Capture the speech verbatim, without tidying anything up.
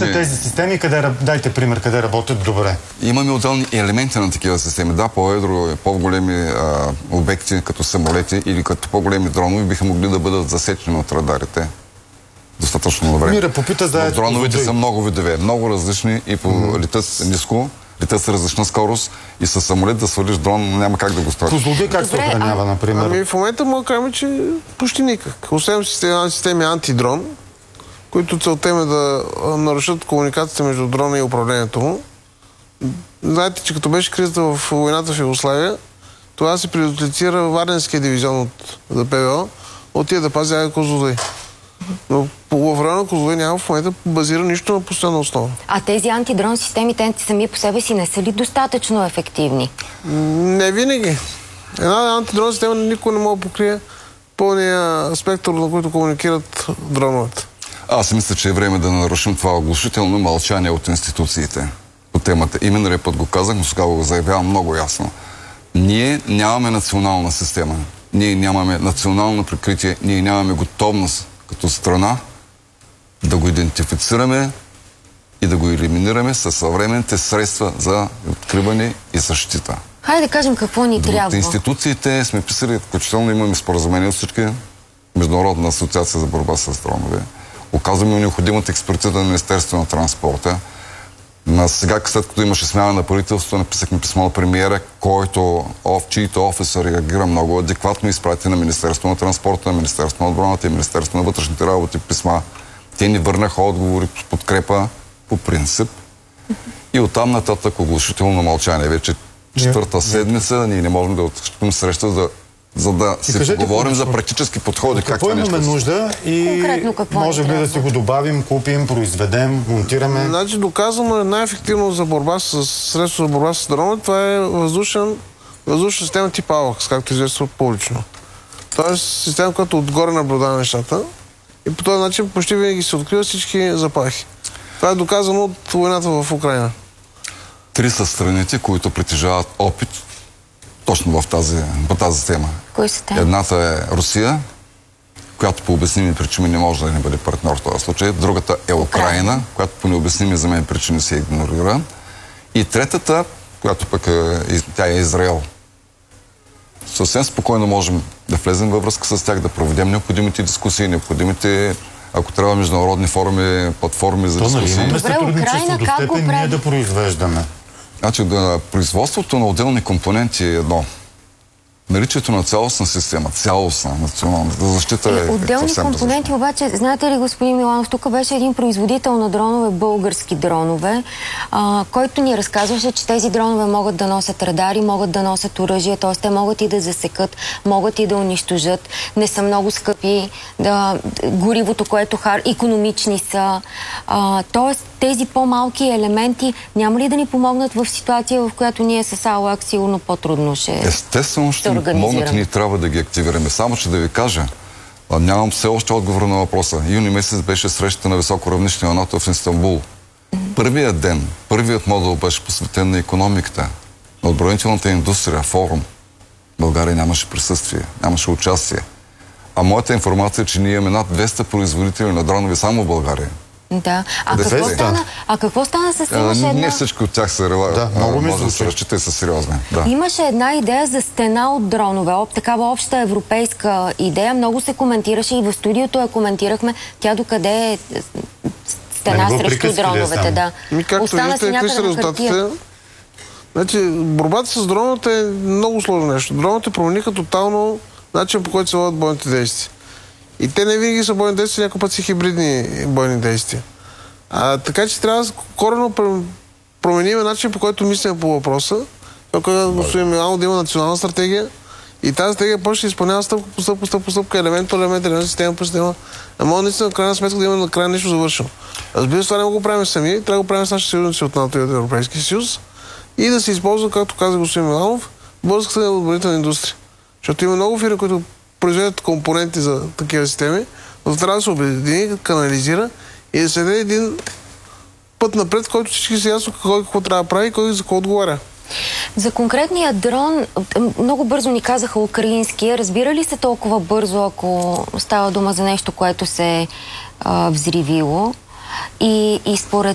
отделни... тези системи, къде, дайте пример, къде работят добре. Имаме отделни елементи на такива системи. Да, по-едро, по-големи обекти, като самолети или като по-големи дронове, биха могли да бъдат засечени от радарите достатъчно време. Мира попита за... Дроновете са много видове, много различни и по mm-hmm. летят ниско, летят с различна скорост и с самолет да свалиш дрон няма как да го сториш. Козлодуй как се охранява, например? Ами в момента мога да кажем, че почти никак. Освен системи, системи антидрон, които целта им е да нарушат комуникацията между дрона и управлението му. Знаете, че като беше кризата в войната в Югославия, това се предотлицира Варденския дивизион от ПВО, отиде да пази Ая Козлодуй. Но в района на Козлодуй няма в момента базира нищо на постоянна основа. А тези антидрон системите сами по себе си не са ли достатъчно ефективни? Не винаги. Една антидрон система никой не може да покрие пълния спектър, на който комуникират дроновете. Аз мисля, че е време да нарушим това оглушително мълчание от институциите по темата. И миналия път го казах, но сега го заявявам много ясно. Ние нямаме национална система. Ние нямаме национално прикритие. Ние нямаме готовност като страна да го идентифицираме и да го елиминираме със съвременните средства за откриване и защита. Хайде да кажем какво ни трябва. От институциите сме писали, включително имаме споразумение от всички, Международна асоциация за борба с дронове. Оказваме необходимата експертиза на Министерството на транспорта. Сега, след като имаше смяна на правителството, написахме писмо на премиера, който, чието офис реагира много адекватно и изпрати на Министерството на транспорта, на Министерството на отбраната и Министерството на вътрешните работи писма. Те ни върнаха отговори с подкрепа по принцип. И оттам нататък оглушително мълчание. Вече четвърта седмица ние не можем да отключим среща за за да си поговорим за практически подходи. Какво имаме нужда и може ли да си го добавим, купим, произведем, монтираме? Значи доказано е най-ефективно за борба с средство за борба с дронове. Това е въздушен, въздушна система тип АВАКС, както известно публично. Тоест система, която отгоре наблюдава нещата и по този начин почти винаги се откриват всички заплахи. Това е доказано от войната в Украйна. Три са страните, които притежават опит точно в тази, по тази тема. Кои са те? Едната е Русия, която по обясними причини не може да не бъде партньор в този случай. Другата е Украйна, Украйна, която по необясними за мен причини се игнорира. И третата, която пък е, тя е Израел. Съвсем спокойно можем да влезем във връзка с тях, да проведем необходимите дискусии, необходимите, ако трябва, международни форуми, платформи за дискусии. Добре, Украйна как го прави? Ние да произвеждаме. Значи, да, производството на отделни компоненти е едно. Наличието на цялостна система, цялостна национална защита е, е отделни компоненти, обаче, знаете ли, господин Миланов, тук беше един производител на дронове, български дронове, а, който ни разказваше, че тези дронове могат да носят радари, могат да носят оръжие, т.е. те могат и да засекат, могат и да унищожат, не са много скъпи, да, горивото, което хар, икономични са, т.е. тези по-малки елементи няма ли да ни помогнат в ситуация, в която ние с АЛАК сигурно по-трудно ще Естествено ще ни помогнат и ние трябва да ги активираме. Само, че да ви кажа, нямам все още отговор на въпроса. Юни месец беше срещата на високо равнище на НАТО в Истанбул. Първият ден, първият модул беше посветен на икономиката, на отбранителната индустрия, форум. България нямаше присъствие, нямаше участие. А моята информация е, че ние имаме над двеста производители на дронови само в България. Да. А какво стана, а какво стана с имаше една... Не всички от тях са рела... да, много може да се разчита и са сериозни. Да. Имаше една идея за стена от дронове, такава обща европейска идея. Много се коментираше и в студиото я коментирахме. Тя докъде е стена срещу дроновете. Да. Ми, както виждате, какви са резултатите? Значи, борбата с дроновете е много сложно нещо. Дроновете промениха тотално начин, по който се водят бойните действия. И те не винаги са бойни действия, някой път са хибридни бойни действия. А, така че трябва да коренно променим начин, по който мислим по въпроса. Когато господин Миланов да има национална стратегия и тази стратегия почне да изпълнява стъпка по стъпка, стъпка по стъпка, елемент по елемент, елемент, система по система. А може наистина, в крайна сметка, да има на края нещо завършено. Разбира се, това не го правим сами, трябва да го правим с нашите съюзници от НАТО и от Европейския съюз и да се използва, както каза господин Миланов, българската отбранителна индустрия. Защото има много фирми, които произведат компоненти за такива системи, но трябва да се обедини, канализира и да се даде един път напред, в който всички са ясно кой какво трябва да прави и кой за какво отговаря. За конкретния дрон, много бързо ни казаха украинския. Разбира ли се толкова бързо, ако става дума за нещо, което се е взривило? И, и според